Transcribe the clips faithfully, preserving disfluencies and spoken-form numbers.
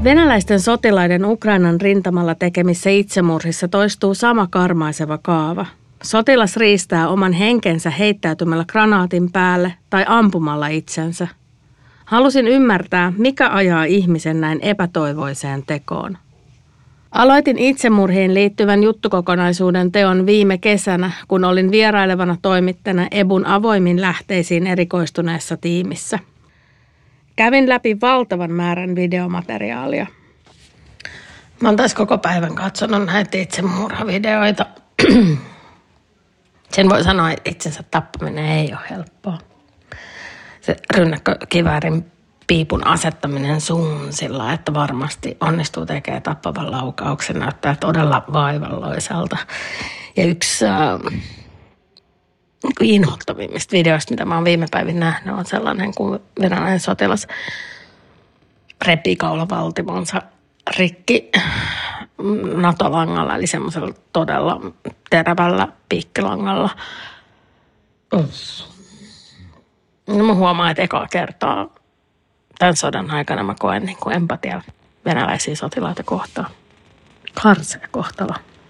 Venäläisten sotilaiden Ukrainan rintamalla tekemissä itsemurhissa toistuu sama karmaiseva kaava. Sotilas riistää oman henkensä heittäytymällä granaatin päälle tai ampumalla itsensä. Halusin ymmärtää, mikä ajaa ihmisen näin epätoivoiseen tekoon. Aloitin itsemurhiin liittyvän juttukokonaisuuden teon viime kesänä, kun olin vierailevana toimittajana Ebun avoimin lähteisiin erikoistuneessa tiimissä. Kävin läpi valtavan määrän videomateriaalia. Mä oon tässä koko päivän katsonut näitä itsemurhavideoita. Sen voi sanoa, että itsensä tappaminen ei ole helppoa. Se rynnäkkökiväärin piipun asettaminen suun sillä, että varmasti onnistuu tekemään tappavan laukauksen, näyttää todella vaivalloiselta. Ja yksi äh, inhottavimmista videoista, mitä mä oon viime päivin nähnyt, on sellainen, kun venäläinen sotilas repii kaulavaltimonsa rikki NATO-langalla, eli semmoisella todella terävällä piikkilangalla. No mä huomaan, että ekaa kertaa tämän sodan aikana mä koen niin kuin empatia venäläisiä sotilaita kohtaan. Karsea kohtalo.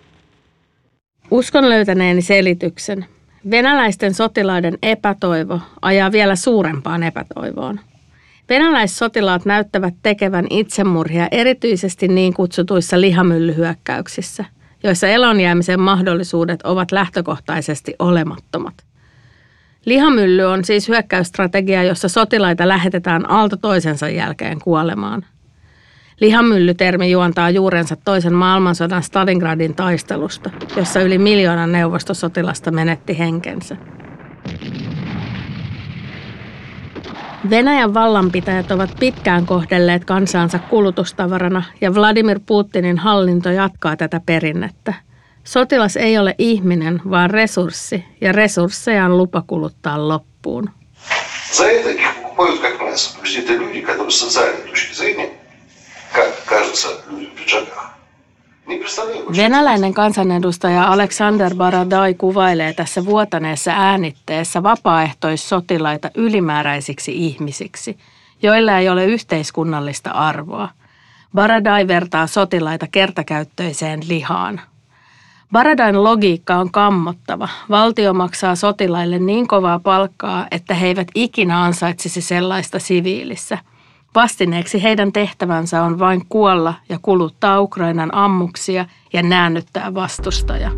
Uskon löytäneeni selityksen. Venäläisten sotilaiden epätoivo ajaa vielä suurempaan epätoivoon. Venäläissotilaat näyttävät tekevän itsemurhia erityisesti niin kutsutuissa lihamyllyhyökkäyksissä, joissa elonjäämisen mahdollisuudet ovat lähtökohtaisesti olemattomat. Lihamylly on siis hyökkäysstrategia, jossa sotilaita lähetetään aalto toisensa jälkeen kuolemaan. Lihamyllytermi juontaa juurensa toisen maailmansodan Stalingradin taistelusta, jossa yli miljoona neuvostosotilasta menetti henkensä. Venäjän vallanpitäjät ovat pitkään kohdelleet kansaansa kulutustavarana ja Vladimir Putinin hallinto jatkaa tätä perinnettä. Sotilas ei ole ihminen, vaan resurssi, ja resursseja on lupa kuluttaa loppuun. Venäläinen kansanedustaja Alexander Baradai kuvailee tässä vuotaneessa äänitteessä vapaaehtoissotilaita ylimääräisiksi ihmisiksi, joilla ei ole yhteiskunnallista arvoa. Baradai vertaa sotilaita kertakäyttöiseen lihaan. Baradain logiikka on kammottava. Valtio maksaa sotilaille niin kovaa palkkaa, että he eivät ikinä ansaitsisi sellaista siviilissä. Vastineeksi heidän tehtävänsä on vain kuolla ja kuluttaa Ukrainan ammuksia ja näännyttää vastustaja.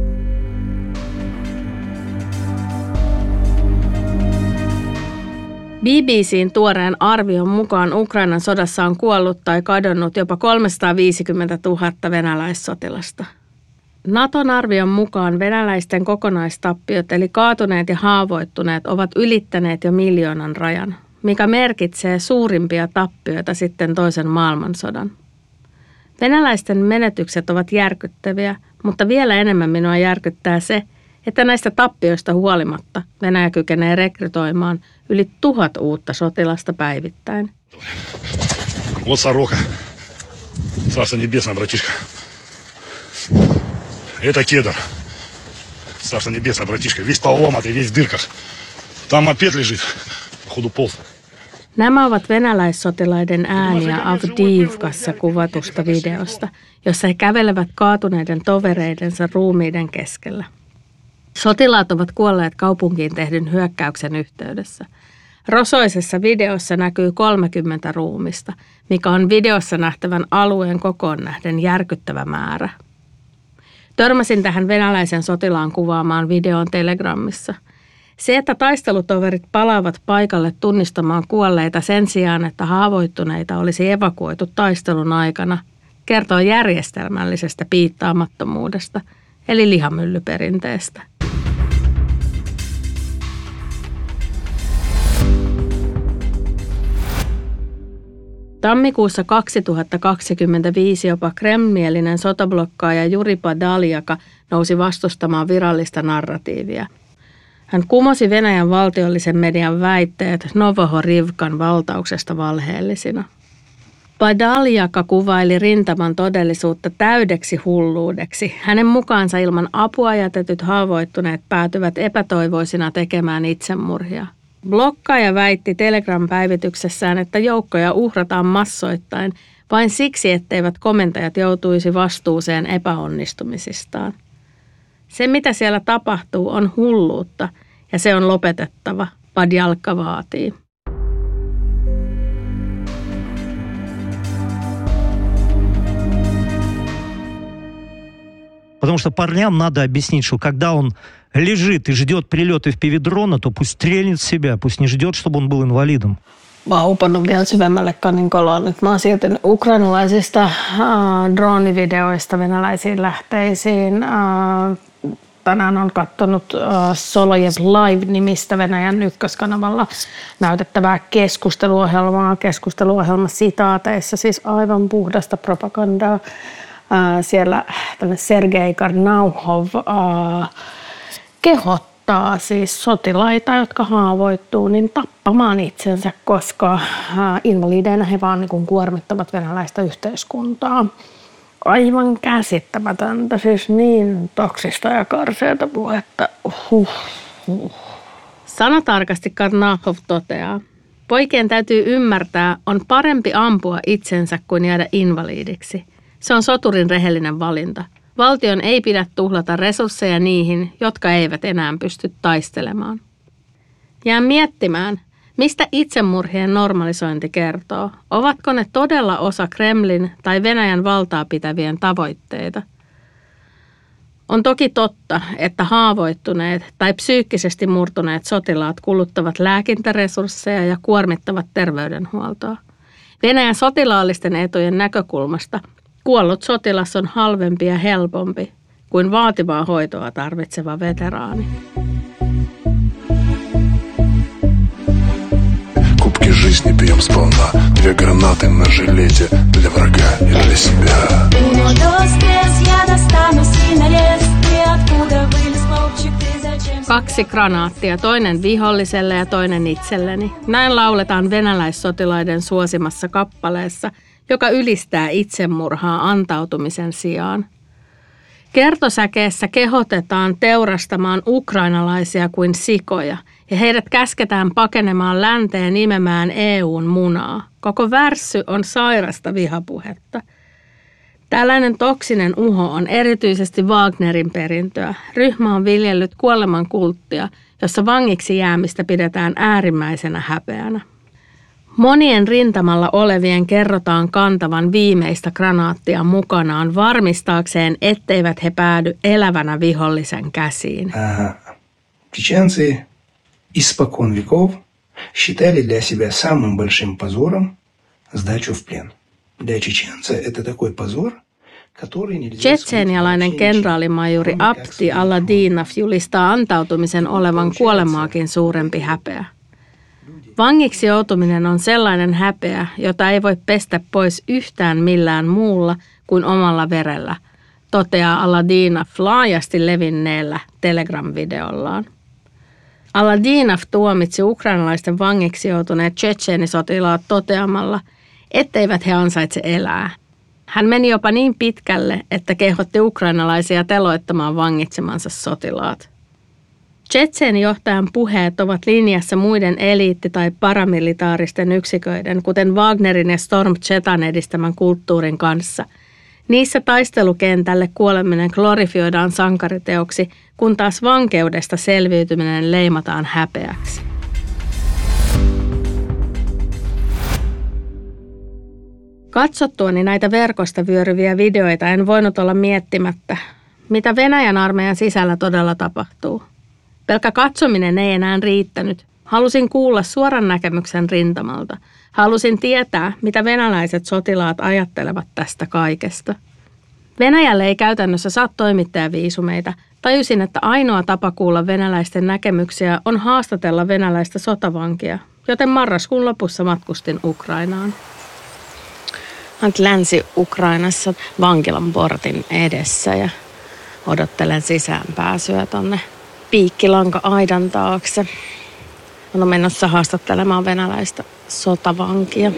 B B C:n tuoreen arvion mukaan Ukrainan sodassa on kuollut tai kadonnut jopa kolmesataaviisikymmentätuhatta venäläissotilasta. Naton arvion mukaan venäläisten kokonaistappiot eli kaatuneet ja haavoittuneet ovat ylittäneet jo miljoonan rajan, mikä merkitsee suurimpia tappioita sitten toisen maailmansodan. Venäläisten menetykset ovat järkyttäviä, mutta vielä enemmän minua järkyttää se, että näistä tappioista huolimatta Venäjä kykenee rekrytoimaan yli tuhat uutta sotilasta päivittäin. Вот сорока. Царство небесное, братишка. Это кедр. Царство небесное, братишка. Весь поломатый, весь в дырках. Там опять лежит. Походу полз. Nämä ovat venäläissotilaiden ääniä Avdiivkassa kuvatusta videosta, jossa he kävelevät kaatuneiden tovereidensa ruumiiden keskellä. Sotilaat ovat kuolleet kaupunkiin tehdyn hyökkäyksen yhteydessä. Rosoisessa videossa näkyy kolmekymmentä ruumista, mikä on videossa nähtävän alueen kokoon nähden järkyttävä määrä. Törmäsin tähän venäläisen sotilaan kuvaamaan videoon Telegramissa. Se, että taistelutoverit palaavat paikalle tunnistamaan kuolleita sen sijaan, että haavoittuneita olisi evakuoitu taistelun aikana, kertoo järjestelmällisestä piittaamattomuudesta, eli lihamyllyperinteestä. Tammikuussa kaksituhattakaksikymmentäviisi jopa Kreml-mielinen sotablokkaaja Juri Podoljak nousi vastustamaan virallista narratiivia. Hän kumosi Venäjän valtiollisen median väitteet Novohorivkan valtauksesta valheellisina. Podoljak kuvaili rintaman todellisuutta täydeksi hulluudeksi. Hänen mukaansa ilman apua jätetyt haavoittuneet päätyvät epätoivoisina tekemään itsemurhia. Blokkaaja väitti Telegram-päivityksessään, että joukkoja uhrataan massoittain vain siksi, etteivät komentajat joutuisi vastuuseen epäonnistumisistaan. Se, mitä siellä tapahtuu, on hulluutta ja se on lopetettava, Badjalka vaatii. Потому что парням надо объяснить, что когда он лежит и ждет прилета в пи-ви-дрона, то пусть стрельнет в себя, пусть не ждет, чтобы он был инвалидом. Mä oon upannut vielä syvemmälle kaninkoloon. Nyt mä oon siirtynyt ukrainalaisista äh, droonivideoista venäläisiin lähteisiin. Äh, tänään on katsonut äh, Solojev Live-nimistä Venäjän ykköskanavalla näytettävää keskusteluohjelmaa. Keskusteluohjelma sitaateissa, siis aivan puhdasta propagandaa. Äh, siellä Sergei Karnauhov äh, kehottaa siis sotilaita, jotka haavoittuu, niin tappamaan itsensä, koska äh, invalideina he vaan niin kuin kuormittavat venäläistä yhteiskuntaa. Aivan käsittämätöntä, siis niin toksista ja karseata puhetta. Huh, huh. Sanatarkasti Karnauhov toteaa, poikien täytyy ymmärtää, on parempi ampua itsensä kuin jäädä invalidiksi. Se on soturin rehellinen valinta. Valtion ei pidä tuhlata resursseja niihin, jotka eivät enää pysty taistelemaan. Jään miettimään, mistä itsemurhien normalisointi kertoo. Ovatko ne todella osa Kremlin tai Venäjän valtaa pitävien tavoitteita? On toki totta, että haavoittuneet tai psyykkisesti murtuneet sotilaat kuluttavat lääkintäresursseja ja kuormittavat terveydenhuoltoa. Venäjän sotilaallisten etujen näkökulmasta kuollut sotilas on halvempi ja helpompi kuin vaativaa hoitoa tarvitseva veteraani. Кубки жизни пьем сполна, две гранаты на жилете для врага и для себя. Kaksi granaattia, toinen viholliselle ja toinen itselleni. Näin lauletaan venäläissotilaiden suosimassa kappaleessa, joka ylistää itsemurhaa antautumisen sijaan. Kertosäkeessä kehotetaan teurastamaan ukrainalaisia kuin sikoja ja heidät käsketään pakenemaan länteen imemään E U:n munaa. Koko värssy on sairasta vihapuhetta. Tällainen toksinen uho on erityisesti Wagnerin perintöä. Ryhmä on viljellyt kuoleman kulttia, jossa vangiksi jäämistä pidetään äärimmäisenä häpeänä. Monien rintamalla olevien kerrotaan kantavan viimeistä granaattia mukanaan varmistaakseen, etteivät he päädy elävänä vihollisen käsiin. Чеченцы испокон веков считали для себя самым большим позором сдачу в плен. Для чеченца это такой позор, который нельзя... Tšetšenialainen kenraalimajuri Abdi Aladinov julistaa antautumisen olevan kuolemaakin suurempi häpeä. Vangiksi joutuminen on sellainen häpeä, jota ei voi pestä pois yhtään millään muulla kuin omalla verellä, toteaa Aladinov laajasti levinneellä Telegram-videollaan. Aladinov tuomitsi ukrainalaisten vangiksi joutuneet tšetšeenisotilaat toteamalla, etteivät he ansaitse elää. Hän meni jopa niin pitkälle, että kehotti ukrainalaisia teloittamaan vangitsemansa sotilaat. Tšetšeenijohtajan puheet ovat linjassa muiden eliitti- tai paramilitaaristen yksiköiden, kuten Wagnerin ja Storm Zetan edistämän kulttuurin kanssa. Niissä taistelukentälle kuoleminen glorifioidaan sankariteoksi, kun taas vankeudesta selviytyminen leimataan häpeäksi. Katsottuani näitä verkosta vyöryviä videoita en voinut olla miettimättä, mitä Venäjän armeijan sisällä todella tapahtuu. Pelkkä katsominen ei enää riittänyt. Halusin kuulla suoran näkemyksen rintamalta. Halusin tietää, mitä venäläiset sotilaat ajattelevat tästä kaikesta. Venäjälle ei käytännössä saa toimittajaviisumeita. Tajusin, että ainoa tapa kuulla venäläisten näkemyksiä on haastatella venäläistä sotavankia, joten marraskuun lopussa matkustin Ukrainaan. Olen Länsi-Ukrainassa vankilan portin edessä ja odottelen sisäänpääsyä tonne piikkilanka-aidan taakse. Olen menossa haastattelemaan venäläistä sotavankia.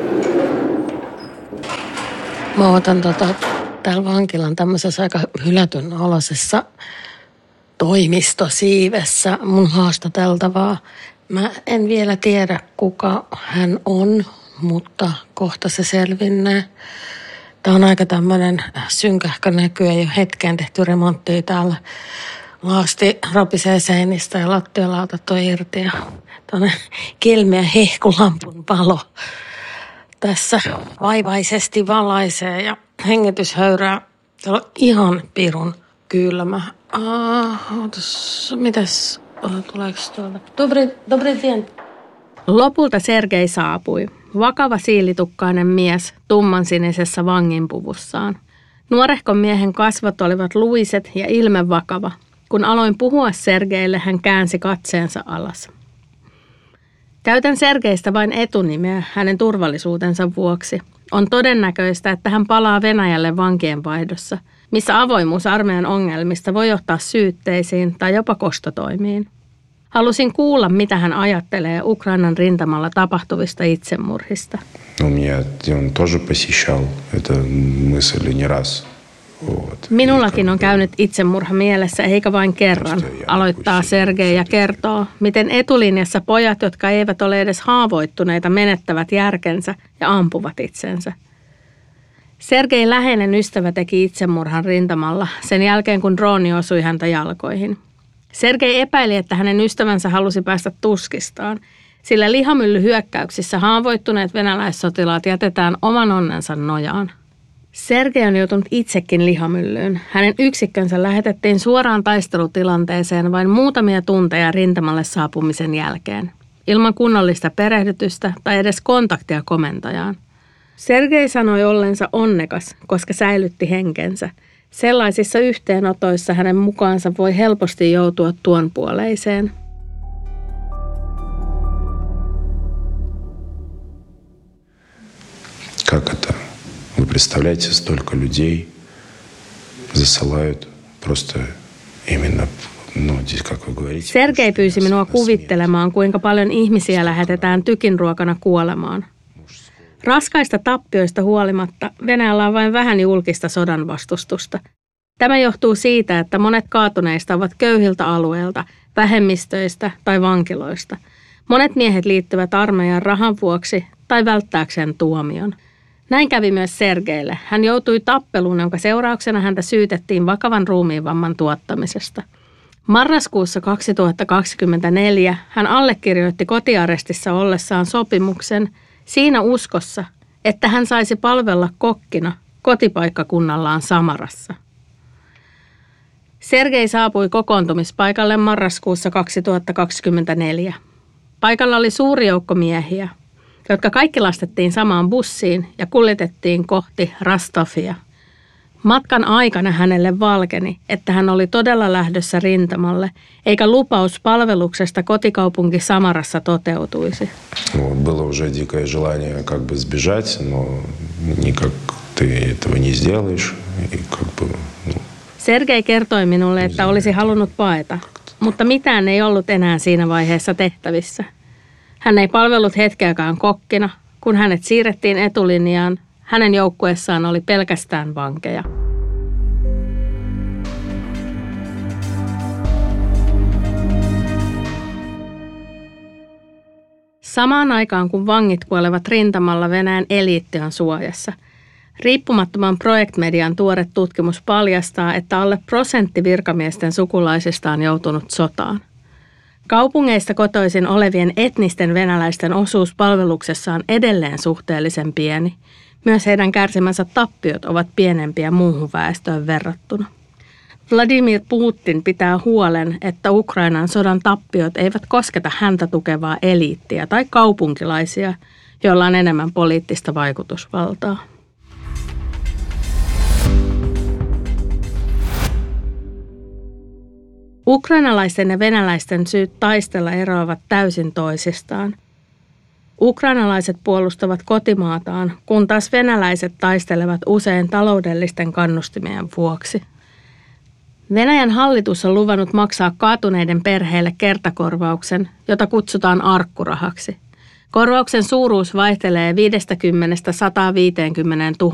Mä otan tota, täällä vankilan tämmöisessä aika hylätyn oloisessa toimistosiivessä mun haastateltavaa Mä en vielä tiedä, kuka hän on, mutta kohta se selvinnee. Tämä on aika tämmöinen synkähkö näky, ei ole hetkeen tehty remonttia täällä. Laasti ropisee seinistä ja lattialautat on irti ja tuonne kilmeä hehkulampun valo tässä vaivaisesti valaisee ja hengityshöyrää. Täällä on ihan pirun kylmä. Ah, otas, mitäs, tuleeko tuolta? Dobri, dobri dien. Lopulta Sergei saapui. Vakava siilitukkainen mies tummansinisessä vanginpuvussaan. Nuorehkon miehen kasvot olivat luiset ja ilme vakava. Kun aloin puhua Sergeille, hän käänsi katseensa alas. Käytän Sergeistä vain etunimeä hänen turvallisuutensa vuoksi. On todennäköistä, että hän palaa Venäjälle vankien vaihdossa, missä avoimuus armeijan ongelmista voi johtaa syytteisiin tai jopa kostotoimiin. Halusin kuulla, mitä hän ajattelee Ukrainan rintamalla tapahtuvista itsemurhista. Minullakin on käynyt itsemurha mielessä eikä vain kerran, aloittaa Sergei ja kertoo, miten etulinjassa pojat, jotka eivät ole edes haavoittuneita, menettävät järkensä ja ampuvat itsensä. Sergei läheinen ystävä teki itsemurhan rintamalla sen jälkeen, kun drooni osui häntä jalkoihin. Sergei epäili, että hänen ystävänsä halusi päästä tuskistaan, sillä lihamyllyhyökkäyksissä haavoittuneet venäläissotilaat jätetään oman onnensa nojaan. Sergei on joutunut itsekin lihamyllyyn. Hänen yksikkönsä lähetettiin suoraan taistelutilanteeseen vain muutamia tunteja rintamalle saapumisen jälkeen, ilman kunnollista perehdytystä tai edes kontaktia komentajaan. Sergei sanoi ollensa onnekas, koska säilytti henkensä. Sellaisissa yhteenotoissa hänen mukaansa voi helposti joutua tuonpuoleiseen. Как это? Вы представляете, столько людей засылают просто именно, ну, здесь, как вы говорите. Sergei pyysi minua kuvittelemaan, kuinka paljon ihmisiä lähetetään tykinruokana kuolemaan. Raskaista tappioista huolimatta Venäjällä on vain vähän julkista sodan vastustusta. Tämä johtuu siitä, että monet kaatuneista ovat köyhiltä alueilta, vähemmistöistä tai vankiloista. Monet miehet liittyvät armeijan rahan vuoksi tai välttääkseen tuomion. Näin kävi myös Sergeille. Hän joutui tappeluun, jonka seurauksena häntä syytettiin vakavan ruumiinvamman tuottamisesta. Marraskuussa kaksituhattakaksikymmentäneljä hän allekirjoitti kotiarestissa ollessaan sopimuksen siinä uskossa, että hän saisi palvella kokkina kotipaikkakunnallaan Samarassa. Sergei saapui kokoontumispaikalle marraskuussa kaksituhattakaksikymmentäneljä. Paikalla oli suuri joukko miehiä, jotka kaikki lastettiin samaan bussiin ja kuljetettiin kohti Rostovia. Matkan aikana hänelle valkeni, että hän oli todella lähdössä rintamalle, eikä lupaus palveluksesta kotikaupunki Samarassa toteutuisi. Было уже дикое желание как бы сбежать, но никак ты этого не сделаешь. И как бы, ну. Sergei kertoi minulle, että olisi halunnut paeta, mutta mitään ei ollut enää siinä vaiheessa tehtävissä. Hän ei palvellut hetkeäkään kokkina, kun hänet siirrettiin etulinjaan. Hänen joukkueessaan oli pelkästään vankeja. Samaan aikaan kun vangit kuolevat rintamalla, Venäjän eliitti on suojassa. Riippumattoman projektmedian tuore tutkimus paljastaa, että alle prosentti virkamiesten sukulaisista on joutunut sotaan. Kaupungeista kotoisin olevien etnisten venäläisten osuus palveluksessa on edelleen suhteellisen pieni. Myös heidän kärsimänsä tappiot ovat pienempiä muuhun väestöön verrattuna. Vladimir Putin pitää huolen, että Ukrainan sodan tappiot eivät kosketa häntä tukevaa eliittiä tai kaupunkilaisia, joilla on enemmän poliittista vaikutusvaltaa. Ukrainalaisten ja venäläisten syyt taistella eroavat täysin toisistaan. Ukrainalaiset puolustavat kotimaataan, kun taas venäläiset taistelevat usein taloudellisten kannustimien vuoksi. Venäjän hallitus on luvannut maksaa kaatuneiden perheille kertakorvauksen, jota kutsutaan arkkurahaksi. Korvauksen suuruus vaihtelee viisikymmentä sataviisikymmentä tuhatta